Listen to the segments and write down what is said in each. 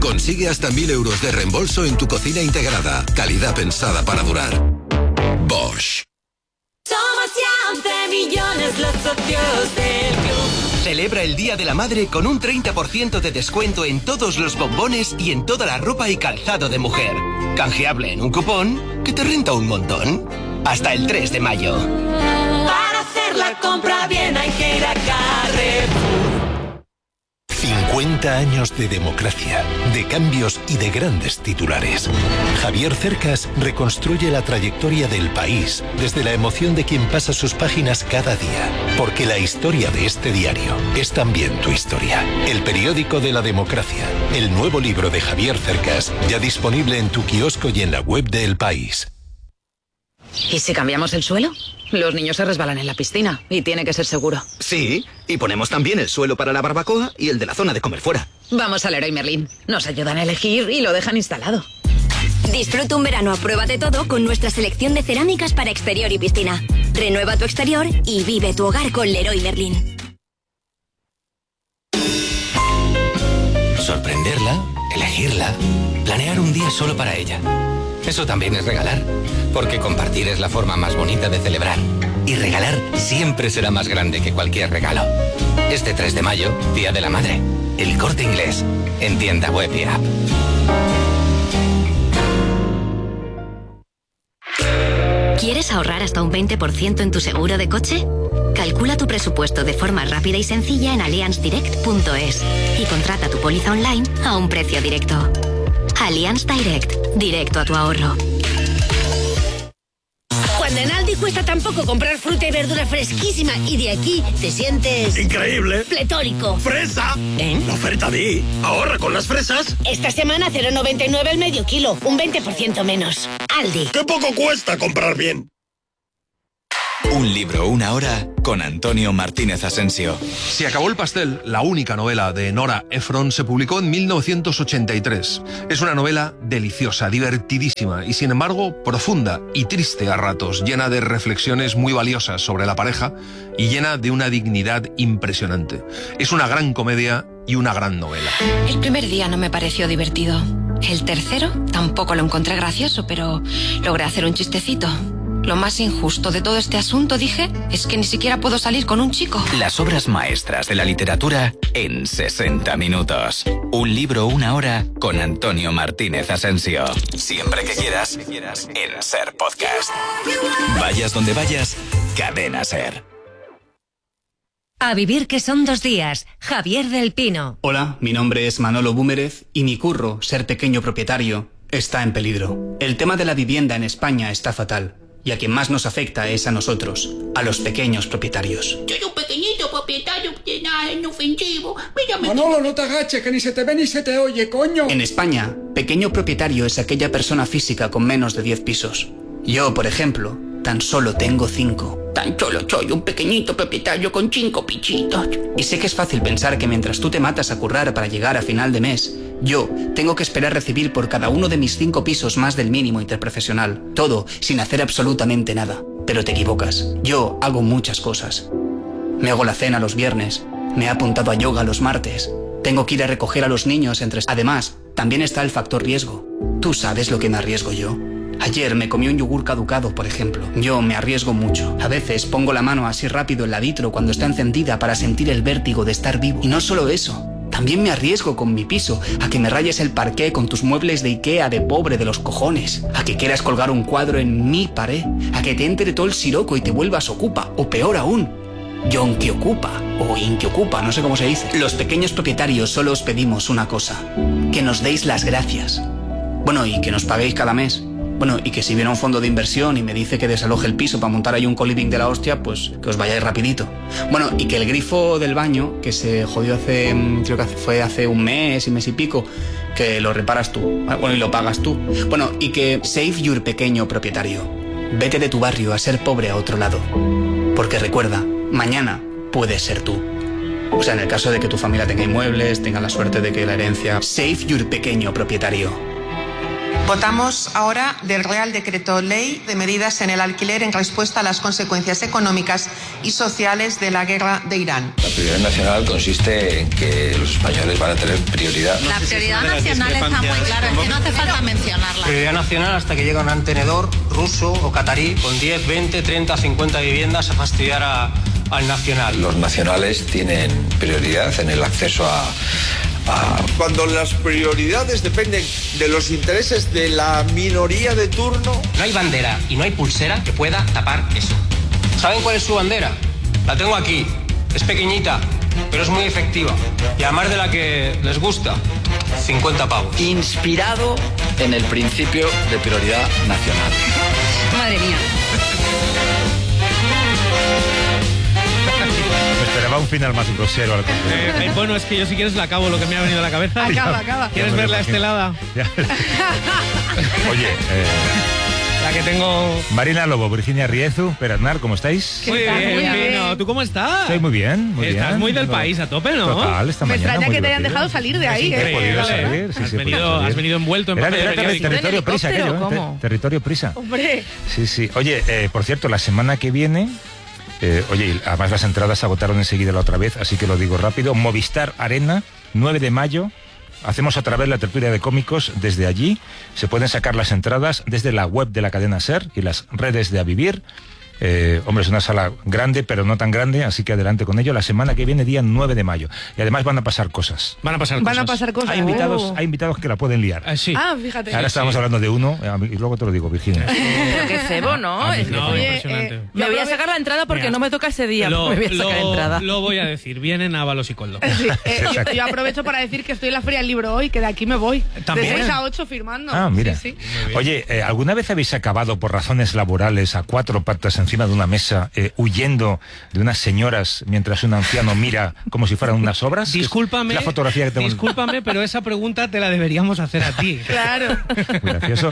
Consigue hasta 1.000 euros de reembolso en tu cocina integrada. Calidad pensada para durar. Bosch. Somos ya 11 millones los socios del club. Celebra el Día de la Madre con un 30% de descuento en todos los bombones y en toda la ropa y calzado de mujer. Canjeable en un cupón que te renta un montón. Hasta el 3 de mayo. Para hacer la compra bien hay que ir a Carrefour. 50 años de democracia, de cambios y de grandes titulares. Javier Cercas reconstruye la trayectoria del país desde la emoción de quien pasa sus páginas cada día. Porque la historia de este diario es también tu historia. El periódico de la democracia. El nuevo libro de Javier Cercas, ya disponible en tu kiosco y en la web de El País. ¿Y si cambiamos el suelo? Los niños se resbalan en la piscina y tiene que ser seguro. Sí, y ponemos también el suelo para la barbacoa y el de la zona de comer fuera. Vamos al Leroy Merlin. Nos ayudan a elegir y lo dejan instalado. Disfruta un verano a prueba de todo con nuestra selección de cerámicas para exterior y piscina. Renueva tu exterior y vive tu hogar con Leroy Merlin. Sorprenderla, elegirla, planear un día solo para ella. Eso también es regalar, porque compartir es la forma más bonita de celebrar. Y regalar siempre será más grande que cualquier regalo. Este 3 de mayo, Día de la Madre. El Corte Inglés, en tienda web y app. ¿Quieres ahorrar hasta un 20% en tu seguro de coche? Calcula tu presupuesto de forma rápida y sencilla en allianzdirect.es y contrata tu póliza online a un precio directo. Allianz Direct, directo a tu ahorro. Cuando en Aldi cuesta tan poco comprar fruta y verdura fresquísima y de aquí te sientes... ¡increíble! ¡Pletórico! ¡Fresa! La oferta de ahorra con las fresas. Esta semana 0,99 el medio kilo, un 20% menos. Aldi. ¡Qué poco cuesta comprar bien! Un libro, una hora, con Antonio Martínez Asensio. Se acabó el pastel, la única novela de Nora Ephron, se publicó en 1983. Es una novela deliciosa, divertidísima y sin embargo profunda y triste a ratos, llena de reflexiones muy valiosas sobre la pareja y llena de una dignidad impresionante. Es una gran comedia y una gran novela. El primer día no me pareció divertido. El tercero tampoco lo encontré gracioso, pero logré hacer un chistecito. Lo más injusto de todo este asunto, dije, es que ni siquiera puedo salir con un chico. Las obras maestras de la literatura en 60 minutos. Un libro, una hora, con Antonio Martínez Asensio. Siempre que quieras, en SER Podcast. Vayas donde vayas, Cadena SER. A vivir que son 2 días. Javier del Pino. Hola, mi nombre es Manolo Búmerez y mi curro, ser pequeño propietario, está en peligro. El tema de la vivienda en España está fatal. Y a quien más nos afecta es a nosotros, a los pequeños propietarios. Soy un pequeñito propietario de nada inofensivo. Mírame. Manolo, no te agaches, que ni se te ve ni se te oye, coño. En España, pequeño propietario es aquella persona física con menos de 10 pisos. Yo, por ejemplo, tan solo tengo 5. Tan solo soy un pequeñito propietario con 5 pichitos. Y sé que es fácil pensar que mientras tú te matas a currar para llegar a final de mes, yo tengo que esperar recibir por cada uno de mis 5 pisos más del mínimo interprofesional. Todo sin hacer absolutamente nada. Pero te equivocas. Yo hago muchas cosas. Me hago la cena los viernes. Me he apuntado a yoga los martes. Tengo que ir a recoger a los niños entre... Además, también está el factor riesgo. Tú sabes lo que me arriesgo yo. Ayer me comí un yogur caducado, por ejemplo. Yo me arriesgo mucho. A veces pongo la mano así rápido en la vitro cuando está encendida para sentir el vértigo de estar vivo. Y no solo eso. También me arriesgo con mi piso a que me rayes el parqué con tus muebles de Ikea de pobre de los cojones, a que quieras colgar un cuadro en mi pared, a que te entre todo el siroco y te vuelvas ocupa, o peor aún, yonki ocupa, o inki ocupa, no sé cómo se dice. Los pequeños propietarios solo os pedimos una cosa, que nos deis las gracias. Bueno, y que nos paguéis cada mes. Bueno, y que si viene un fondo de inversión y me dice que desaloje el piso para montar ahí un coliving de la hostia, pues que os vayáis rapidito. Bueno, y que el grifo del baño, que se jodió creo que fue hace un mes y pico, que lo reparas tú. Bueno, y lo pagas tú. Bueno, y que save your pequeño propietario. Vete de tu barrio a ser pobre a otro lado. Porque recuerda, mañana puedes ser tú. O sea, en el caso de que tu familia tenga inmuebles, tenga la suerte de que la herencia... Save your pequeño propietario. Votamos ahora del Real Decreto Ley de medidas en el alquiler en respuesta a las consecuencias económicas y sociales de la guerra de Irán. La prioridad nacional consiste en que los españoles van a tener prioridad. La prioridad nacional está muy clara, es que no hace falta mencionarla. Prioridad nacional hasta que llega un tenedor ruso o catarí con 10, 20, 30, 50 viviendas a fastidiar al nacional. Los nacionales tienen prioridad en el acceso a... Cuando las prioridades dependen de los intereses de la minoría de turno... No hay bandera y no hay pulsera que pueda tapar eso. ¿Saben cuál es su bandera? La tengo aquí. Es pequeñita, pero es muy efectiva. Y además de la que les gusta, 50 pavos. Inspirado en el principio de prioridad nacional. Madre mía. Esperaba un final más grosero. Bueno, es que yo si quieres la acabo lo que me ha venido a la cabeza. Acaba. ¿Quieres ver la estelada? Oye, la que tengo... Marina Lobo, Virginia Riezu, Peraznar, ¿cómo estáis? Muy bien. ¿Tú cómo estás? Estoy muy bien, muy bien. Estás muy del país a tope, ¿no? Total, esta mañana. Me extraña que te hayan dejado salir de ahí. Has venido envuelto en papel periódico. Territorio prisa, aquello, Territorio prisa. Hombre. Sí. Oye, por cierto, la semana que viene... oye, además las entradas se agotaron enseguida la otra vez, así que lo digo rápido. Movistar Arena, 9 de mayo. Hacemos otra vez la tertulia de cómicos desde allí. Se pueden sacar las entradas desde la web de la cadena SER y las redes de A Vivir. Hombre, es una sala grande, pero no tan grande, así que adelante con ello. La semana que viene, día 9 de mayo. Y además van a pasar cosas. Van a pasar cosas. Hay invitados que la pueden liar. Sí. Fíjate. Ahora estábamos hablando de uno, y luego te lo digo, Virginia. Pero qué cebo, ¿no? Impresionante. Me voy a sacar la entrada porque no me toca ese día. Me voy a sacar entrada. Lo voy a decir. Vienen Ábalos y Coldo. Sí, yo aprovecho para decir que estoy en la Feria del Libro hoy, que de aquí me voy. ¿También? De 6 a 8 firmando. Mira. Sí. Oye, ¿alguna vez habéis acabado por razones laborales a 4 patas encima de una mesa huyendo de unas señoras mientras un anciano mira como si fueran unas obras? Discúlpame, la fotografía que tengo... Discúlpame, pero esa pregunta te la deberíamos hacer a ti. Claro. Muy gracioso.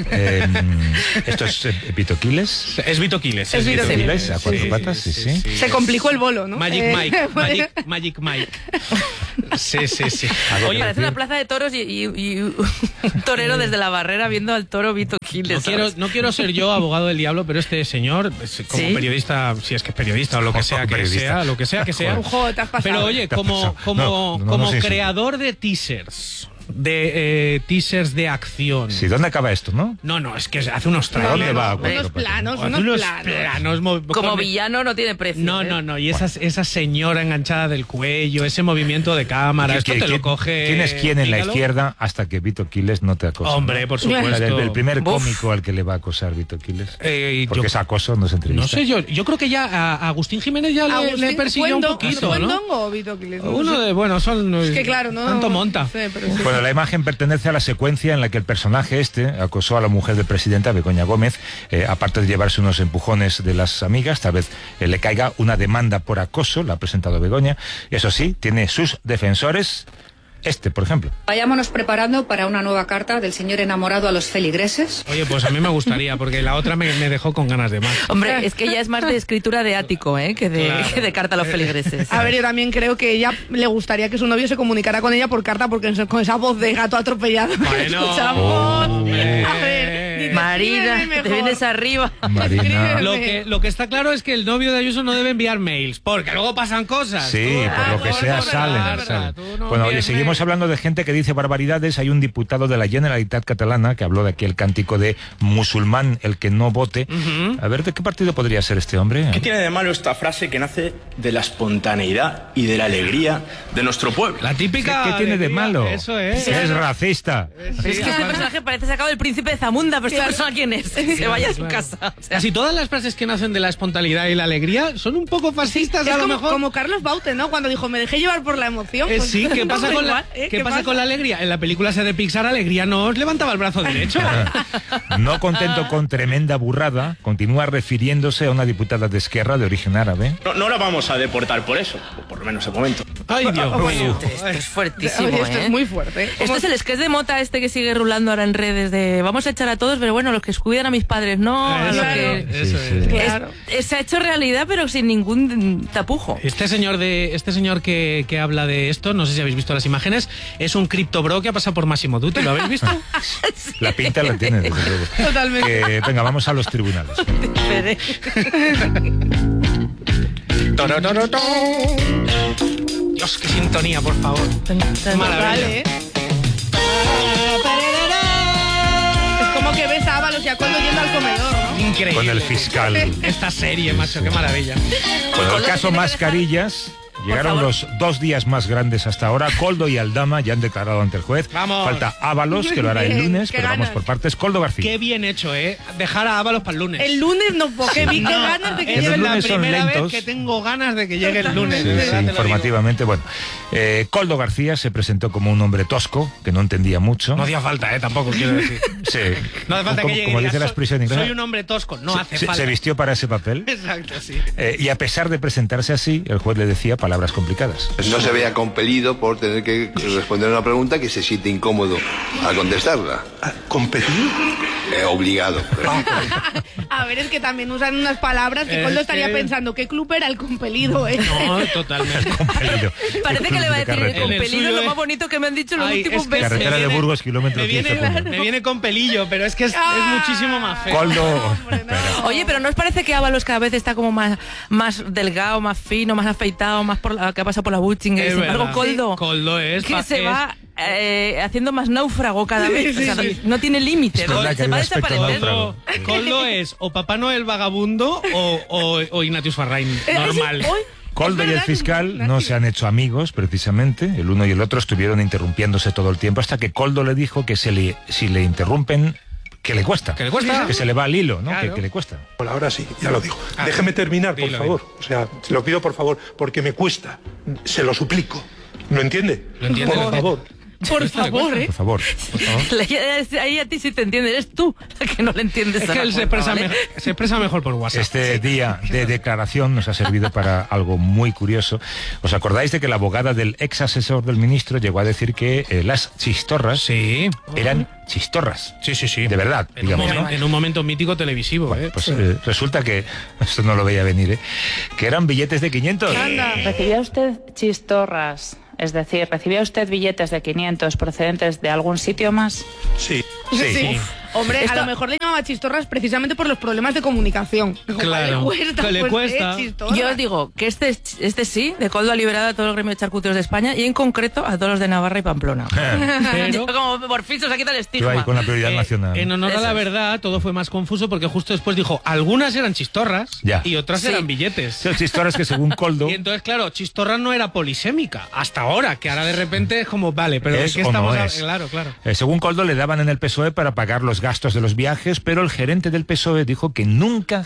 ¿Esto es Vito Quiles? Es Vito Quiles. Es Vito Quiles. A 4 patas, sí. Se complicó el bolo, ¿no? Magic Mike. Sí. Oye, parece una plaza de toros y un torero desde la barrera viendo al toro Vito Quiles. No quiero ser yo abogado del diablo, pero este señor, como periodista, si es que es periodista o lo que sea que sea, te has pasado. Pero oye, como creador de teasers, de acción. Sí, ¿dónde acaba esto, no? No, es que hace unos trailers. ¿Dónde va? Unos planos. Como villano no tiene precio. No, y esa señora enganchada del cuello, ese movimiento de cámara, esto te lo coge... ¿Quién es quién en la izquierda hasta que Vito Quiles no te acosa? Hombre, por supuesto. El primer cómico al que le va a acosar Vito Quiles. Porque es acoso, no se entrevista. No sé, yo creo que ya a Agustín Jiménez ya le persiguió un poquito, ¿no? ¿no? ¿O Vito Quiles? Son... Es que claro, no... Tanto monta. Sí, pero sí. Bueno, la imagen pertenece a la secuencia en la que el personaje acosó a la mujer del presidente, a Begoña Gómez, aparte de llevarse unos empujones de las amigas, tal vez le caiga una demanda por acoso, la ha presentado Begoña. Eso sí, tiene sus defensores. Por ejemplo. Vayámonos preparando para una nueva carta del señor enamorado a los feligreses. Oye, pues a mí me gustaría, porque la otra me dejó con ganas de más. Hombre, es que ella es más de escritura de ático, que de carta a los feligreses. A ver, yo también creo que ella le gustaría que su novio se comunicara con ella por carta, porque con esa voz de gato atropellado. Bueno, a ver, Marina, te vienes arriba. Marina. Lo que está claro es que el novio de Ayuso no debe enviar mails, porque luego pasan cosas. Sí, por lo que sea salen. Bueno, oye, seguimos hablando de gente que dice barbaridades. Hay un diputado de la Generalitat catalana que habló de aquel cántico de musulmán, el que no vote. A ver, ¿de qué partido podría ser este hombre? ¿Qué tiene de malo esta frase que nace de la espontaneidad y de la alegría de nuestro pueblo? La típica... ¿Qué tiene de malo? Eso es. Es racista. Sí, es que este personaje parece sacado del Príncipe de Zamunda, pero esta persona ¿quién es? Se vaya a su casa. O sea. Casi todas las frases que nacen de la espontaneidad y la alegría son un poco fascistas, a lo mejor. Como Carlos Baute, ¿no? Cuando dijo, me dejé llevar por la emoción. Pues, sí, ¿qué pasa con ¿qué pasa con la alegría? En la película esa de Pixar, Alegría no os levantaba el brazo derecho. No contento con tremenda burrada, continúa refiriéndose a una diputada de Esquerra de origen árabe. No la vamos a deportar por eso, por lo menos de momento. Ay, Dios mío. Esto es fuertísimo, Oye, esto es muy fuerte. Esto es el sketch de Mota que sigue rulando ahora en redes de vamos a echar a todos, pero bueno, los que cuidan a mis padres, no a los que... Eso es. Claro. Se ha hecho realidad, pero sin ningún tapujo. Este señor que habla de esto, no sé si habéis visto las imágenes, es un criptobro que ha pasado por Massimo Dutti, ¿lo habéis visto? La pinta la tiene, desde luego. Totalmente. Venga, vamos a los tribunales. Dios, qué sintonía, por favor. Maravilla. Es como que ves a Ábalos y a Coldo yendo al comedor, ¿no? Increíble. Con el fiscal. Esta serie, macho, qué maravilla. Bueno, el caso Mascarillas. Llegaron los 2 días más grandes hasta ahora. Coldo y Aldama ya han declarado ante el juez. Vamos. Falta Ábalos, que lo hará el lunes, pero vamos por partes. Coldo García. Qué bien hecho, Dejar a Ábalos para el lunes. El lunes no, porque vi que ganas de que llegue el lunes. Es la primera vez que tengo ganas de que llegue el lunes. Sí, informativamente. Bueno, Coldo García se presentó como un hombre tosco, que no entendía mucho. No hacía falta, tampoco quiero decir. Sí. No hace falta que llegue. Como dice la expresión inglesa. Soy un hombre tosco, no hace falta. Se vistió para ese papel. Exacto, sí. Y a pesar de presentarse así, el juez le decía palabras complicadas. No se vea compelido por tener que responder a una pregunta que se siente incómodo al contestarla. ¿Compelido? Obligado. A ver, es que también usan unas palabras que Coldo estaría pensando, ¿qué club era el compelido, No, totalmente. Compelido. Parece que le va a decir carretera. compelido, lo más bonito que me han dicho en los últimos meses. Carretera de Burgos, kilómetro 15. Me viene con pelillo, pero es que es muchísimo más feo. Coldo. Oye, pero ¿no os parece que Ábalos cada vez está como más delgado, más fino, más afeitado, más que ha pasado por la Butching? Sin embargo, Coldo es que se va haciendo más náufrago cada vez. O sea, no tiene límite. Se va a desaparecer. Coldo es o Papá Noel vagabundo o Ignatius Farrain normal. Coldo y el fiscal no se han hecho amigos, precisamente. El uno y el otro estuvieron interrumpiéndose todo el tiempo hasta que Coldo le dijo que si le interrumpen, que le cuesta. Que le cuesta. Que se le va al hilo, ¿no? Claro. Que le cuesta. Bueno, ahora sí, ya lo digo. Déjeme terminar, por favor. O sea, se lo pido, por favor, porque me cuesta. Se lo suplico. ¿Lo entiende? Lo entiende. Por favor. Por favor, Por favor. Ahí a ti sí te entiende, eres tú la que no le entiendes. Es que él se expresa mejor por WhatsApp. Este día de declaración nos ha servido para algo muy curioso. ¿Os acordáis de que la abogada del ex asesor del ministro llegó a decir que las chistorras eran chistorras? Sí. De verdad, digamos, ¿no? En un momento mítico televisivo. Bueno, pues resulta que, esto no lo veía venir, que eran billetes de 500. ¿Recibía usted chistorras? Es decir, ¿recibía usted billetes de 500 procedentes de algún sitio más? Sí. Hombre, a lo mejor le llamaba chistorras precisamente por los problemas de comunicación. Claro, que le cuesta. Yo os digo que este sí, de Coldo ha liberado a todo el gremio de charcuteros de España y en concreto a todos los de Navarra y Pamplona. Pero como por fin se ha quitado el estigma. Yo ahí con la prioridad nacional. En honor a la verdad, todo fue más confuso porque justo después dijo, algunas eran chistorras y otras eran billetes. Son chistorras que según Coldo... Y entonces, claro, chistorra no era polisémica, hasta ahora, que ahora de repente es como, vale, pero ¿de qué estamos hablando? Claro. Según Coldo le daban en el PSOE para pagar los gastos de los viajes, pero el gerente del PSOE dijo que nunca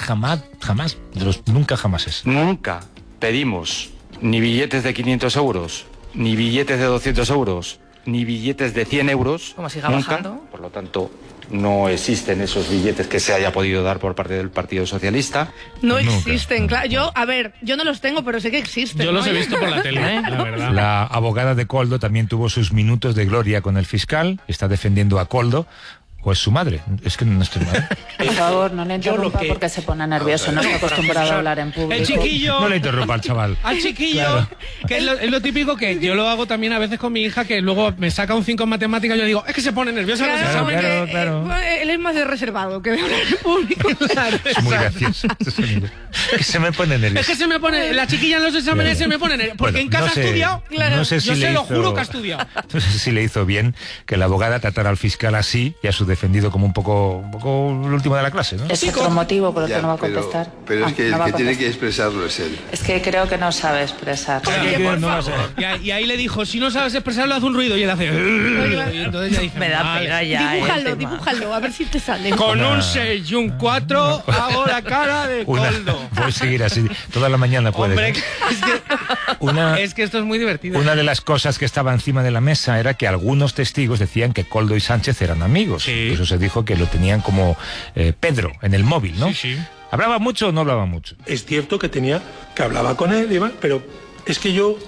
pedimos ni billetes de 500 euros, ni billetes de 200 euros, ni billetes de 100 euros. Como siga bajando. Por lo tanto, no existen esos billetes que se haya podido dar por parte del Partido Socialista. No existen, claro. Yo no los tengo, pero sé que existen. Yo los he visto por la tele, la verdad. La abogada de Coldo también tuvo sus minutos de gloria con el fiscal, está defendiendo a Coldo. ¿O es su madre? Es que no estoy mal. Por favor, no le interrumpa porque se pone nervioso. No está acostumbrado a hablar en público. El chiquillo... No le interrumpa al chaval. Al chiquillo, que es lo típico que yo lo hago también a veces con mi hija, que luego me saca un 5 en matemáticas y yo digo, es que se pone nervioso. Claro. Él es más reservado que de hablar en público. Es muy gracioso. Que se me pone nervioso. Es que se me pone... La chiquilla en los exámenes se me pone nervioso. Porque en casa ha estudiado. No sé si yo se lo juro que ha estudiado. No sé si le hizo bien que la abogada tratara al fiscal así y a su defendido como un poco el último de la clase, ¿no? Es otro motivo por el que no va a contestar. Pero es que el que tiene que expresarlo es él. Es que creo que no sabe expresar. Y ahí le dijo, si no sabes expresarlo, haz un ruido. Y él hace... Y entonces ya dice... Me da pena ya. Dibújalo, a ver si te sale. Con un 6 y un 4 hago la cara de Coldo. Voy a seguir así. Toda la mañana puede. Hombre, es que esto es muy divertido. Una de las cosas que estaba encima de la mesa era que algunos testigos decían que Coldo y Sánchez eran amigos. Eso se dijo que lo tenían como Pedro en el móvil, ¿no? Sí. ¿Hablaba mucho o no hablaba mucho? Es cierto que hablaba con él, pero es que yo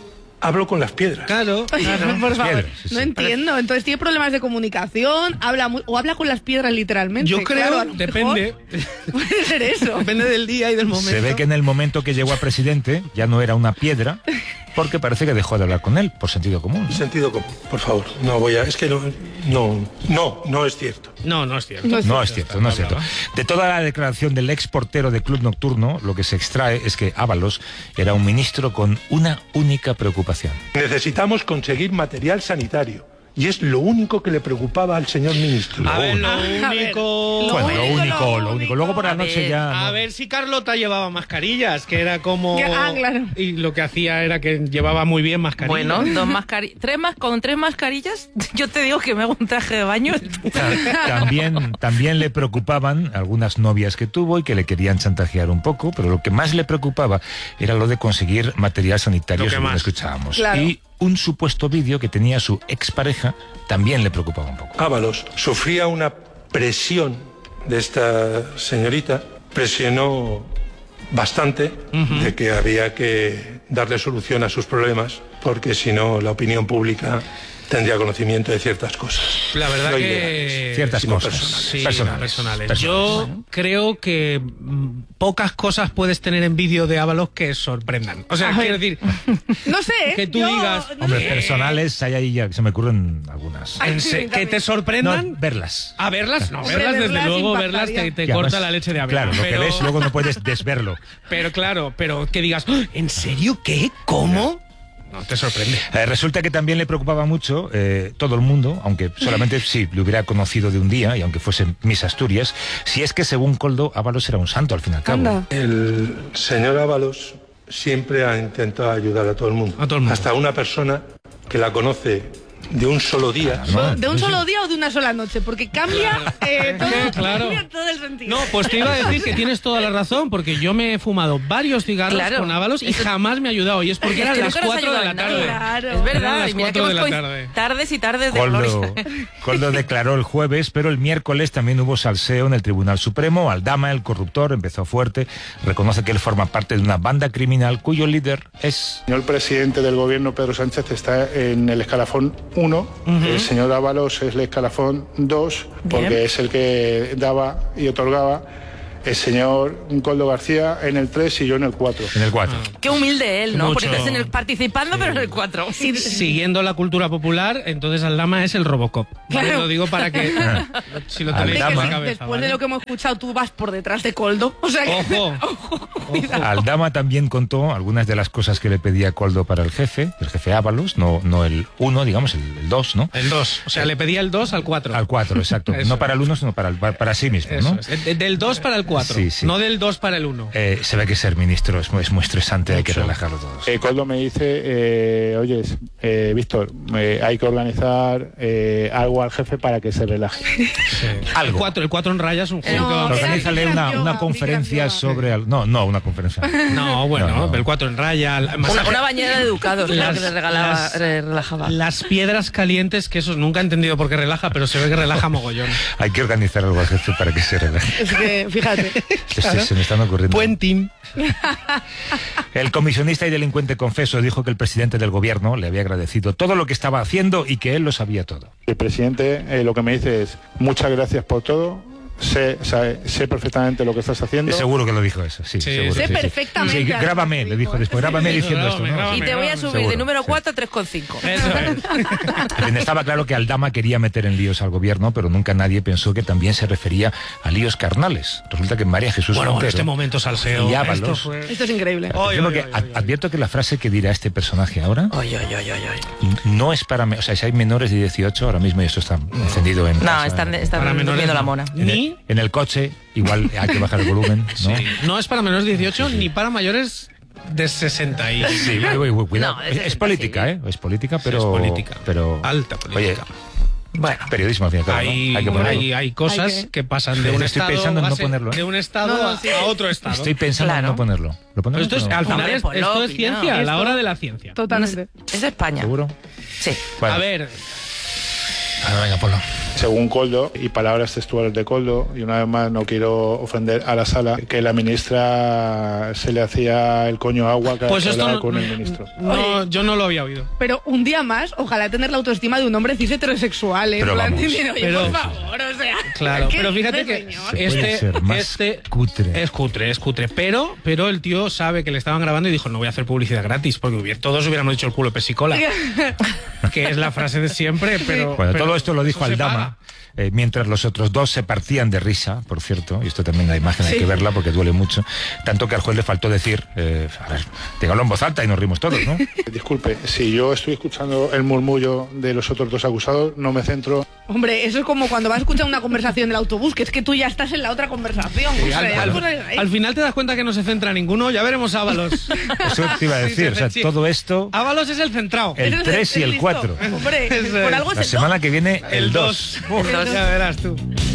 hablo con las piedras. Claro. Por favor, Piedras, no entiendo. Entonces tiene problemas de comunicación, habla con las piedras literalmente. Yo creo, claro, depende. Puede ser eso. Depende del día y del momento. Se ve que en el momento que llegó a presidente ya no era una piedra, porque parece que dejó de hablar con él, por sentido común. Sentido común, por favor. No voy a... Es que no es cierto. No es cierto. No es cierto. De toda la declaración del ex portero de Club Nocturno, lo que se extrae es que Ábalos era un ministro con una única preocupación. Necesitamos conseguir material sanitario. Y es lo único que le preocupaba al señor ministro. Lo único. Luego por la noche ya... A ver si Carlota llevaba mascarillas, que era como... claro. Y lo que hacía era que llevaba muy bien mascarillas. Bueno, con 3 mascarillas, yo te digo que me hago un traje de baño. También le preocupaban algunas novias que tuvo y que le querían chantajear un poco, pero lo que más le preocupaba era lo de conseguir material sanitario, según escuchábamos. Claro. Y un supuesto vídeo que tenía su expareja también le preocupaba un poco. Ábalos sufría una presión de esta señorita, presionó bastante de que había que darle solución a sus problemas, porque si no la opinión pública tendría conocimiento de ciertas cosas. La verdad que... Ciertas cosas. Personales. Yo creo que pocas cosas puedes tener en vídeo de Ábalos que sorprendan. O sea, quiero decir... No sé, que tú digas... Hombre, personales, hay ahí ya, se me ocurren algunas. ¿Que te sorprendan? No, verlas. ¿A verlas? No, verlas desde luego, verlas te corta la leche de abeja. Claro, lo que ves luego no puedes desverlo. Pero claro, que digas, ¿en serio qué? ¿Cómo? No, te sorprende. Resulta que también le preocupaba mucho todo el mundo, aunque solamente si le hubiera conocido de un día, y aunque fuese Miss Asturias, si es que según Koldo, Ábalos era un santo al fin y al cabo. El señor Ábalos siempre ha intentado ayudar a todo el mundo. Hasta una persona que la conoce de un solo día. ¿De un solo día o de una sola noche? Porque cambia, cambia todo el sentido. No, pues te iba a decir que tienes toda la razón, porque yo me he fumado varios cigarros con Ábalos y jamás me ha ayudado. Y es porque eran las 4 de la tarde. Claro. Es verdad. Las 4 de la tarde. Tardes y tardes de gloria. Koldo declaró el jueves, pero el miércoles también hubo salseo en el Tribunal Supremo. Aldama, el corruptor, empezó fuerte. Reconoce que él forma parte de una banda criminal cuyo líder es... El señor presidente del gobierno, Pedro Sánchez, está en el escalafón 1, el señor Ábalos es el escalafón 2, porque es el que daba y otorgaba, el señor Koldo García en el 3 y yo en el 4. En el 4. Qué humilde él, ¿no? Mucho. Porque estás participando, pero en el 4. Siguiendo la cultura popular, entonces Aldama es el Robocop. Claro. Te lo digo para que... si lo tenéis en la cabeza. Después de lo que hemos escuchado, tú vas por detrás de Koldo. O sea, Ojo. Aldama también contó algunas de las cosas que le pedía Koldo para el jefe Ábalos, no el 1, digamos, el 2, ¿no? El 2, o sea, le pedía el 2 al 4. Al 4, exacto. No para el 1, sino para sí mismo, ¿no? Del 2 para el 4, no del 2 para el 1. Se ve que ser ministro es muy estresante, hay que relajarlo todos. Koldo me dice, oye, Víctor, hay que organizar algo al jefe para que se relaje. Algo. El 4 en raya es un juego. Organízale una conferencia sobre... No, una conferencia. No, bueno, el 4 en raya. Una bañera de educados que le relajaba. Las piedras calientes, que eso nunca he entendido por qué relaja, pero se ve que relaja mogollón. Hay que organizar algo al jefe para que se relaje. Es que, fíjate. Se me están ocurriendo. Buen team. El comisionista y delincuente confeso dijo que el presidente del gobierno le había agradecido todo lo que estaba haciendo y que él lo sabía todo. El presidente lo que me dice es, muchas gracias por todo. Sé perfectamente lo que estás haciendo. Seguro que lo dijo eso, sí. Seguro, sé perfectamente. Sí, grábame, le dijo después, grábame diciendo esto. ¿No? Y te voy a subir de número 4 a 3,5. Eso es. Estaba claro que Aldama quería meter en líos al gobierno, pero nunca nadie pensó que también se refería a líos carnales. Resulta que María Jesús Bueno, Montero, en este momento salseo. Y Ábalos, Esto es increíble. Advierto que la frase que dirá este personaje ahora no es para... O sea, si hay menores de 18 ahora mismo y esto está encendido en... No, están durmiendo la mona. En el coche, igual hay que bajar el volumen, ¿no? Sí. No es para menores de 18 ni para mayores de 60 y... Sí, cuidado. No, es política, ¿eh? Es política, pero... Sí, es política. Pero... Alta política. Oye, bueno, periodismo al fin y al cabo, ¿no? Hay cosas que pasan de un estado... Estoy pensando en no ponerlo, de un estado a otro estado. Estoy pensando en no ponerlo. ¿Lo ponemos? Al final esto es ciencia, la hora de la ciencia. Totalmente. Es España. ¿Seguro? Sí. Bueno. A ver... Venga, Polo. Según Koldo, y palabras textuales de Koldo, y una vez más no quiero ofender a la sala, que la ministra se le hacía el coño agua cada vez que hablaba con el ministro. No, yo no lo había oído. Pero un día más, ojalá tener la autoestima de un hombre cis heterosexual, ¿eh? Pero vamos. Oye, por favor, o sea... Claro, pero fíjate que este es cutre, pero el tío sabe que le estaban grabando y dijo, no voy a hacer publicidad gratis, porque todos hubiéramos dicho el culo de pesicola, que es la frase de siempre, pero... Bueno, todo esto lo dijo Aldama, mientras los otros dos se partían de risa, por cierto, y esto también la imagen hay que verla porque duele mucho, tanto que al juez le faltó decir, a ver, dígalo en voz alta y nos rimos todos, ¿no? Disculpe, si yo estoy escuchando el murmullo de los otros dos acusados, no me centro... Hombre, eso es como cuando vas a escuchar una conversación del autobús, que es que tú ya estás en la otra conversación. Sí, al final te das cuenta que no se centra ninguno, ya veremos a Ábalos. Eso te iba a decir, o sea, todo esto... Ábalos es el centrado. El 3 y el 4. Hombre, por algo es la semana que viene el 2. Ya verás tú.